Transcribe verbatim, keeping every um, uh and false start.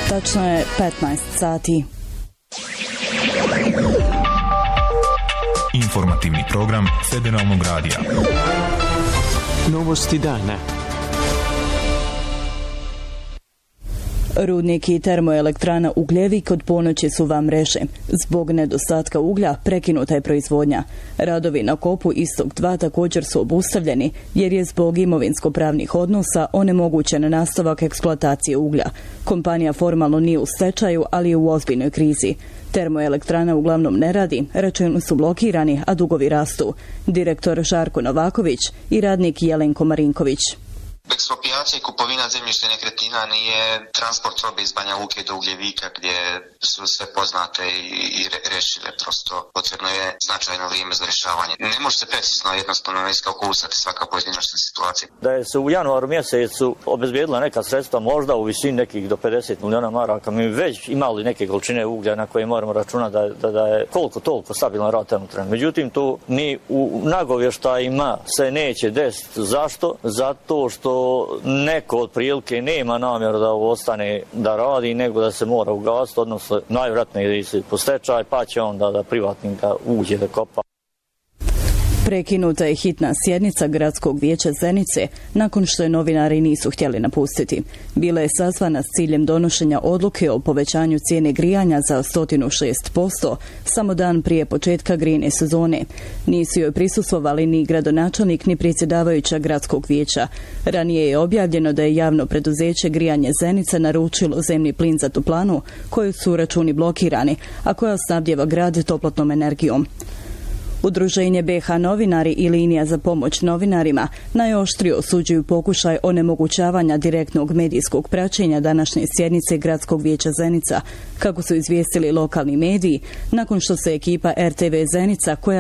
Tačno je petnaest sati. Informativni program Federalnog radija. Novosti dana. Rudnik i termoelektrana Ugljevik od ponoći su van mreže. Zbog nedostatka uglja prekinuta je proizvodnja. Radovi na kopu Istok dva također su obustavljeni jer je zbog imovinsko-pravnih odnosa onemogućen nastavak eksploatacije uglja. Kompanija formalno nije u stečaju, ali je u ozbiljnoj krizi. Termoelektrana uglavnom ne radi, računi su blokirani, a dugovi rastu. Direktor Žarko Novaković i radnik Jelenko Marinković. Eksproprijacija i kupovina zemljišta nekretnina nije transport robe iz Banja Luke do Ugljevika gdje su sve poznate i, i rešile. Prosto potrebno je značajno vrijeme za rješavanje. Ne može se precizno jednostavno iskalkulisati svaka pojedinačna situacija. Da je se u januaru mjesecu obezbijedila neka sredstva možda u visini nekih do pedeset miliona maraka, mi već imali neke količine uglja na koje moramo računati da, da, da je koliko toliko stabilan rad trenutno. Međutim, tu ni u nagovještajima se neće desiti. Zašto? Zato što neko od prilike nema namjeru da ostane da radi, nego da se mora ugasiti, odnosno najvjerojatnije ide se po stečaj, pa će onda da privatnika uđe da kopa. Prekinuta je hitna sjednica Gradskog vijeća Zenice nakon što je novinari nisu htjeli napustiti. Bila je sazvana s ciljem donošenja odluke o povećanju cijene grijanja za sto šest posto samo dan prije početka grijne sezone. Nisu joj prisustvovali ni gradonačelnik ni predsjedavajuća Gradskog vijeća. Ranije je objavljeno da je javno preduzeće Grijanje Zenica naručilo zemni plin za toplanu, koju su računi blokirani, a koja snabdijeva grad toplotnom energijom. Udruženje B H novinari i linija za pomoć novinarima najoštrije osuđuju pokušaj onemogućavanja direktnog medijskog praćenja današnje sjednice Gradskog vijeća Zenica, kako su izvijestili lokalni mediji, nakon što se ekipa R T V Zenica, koja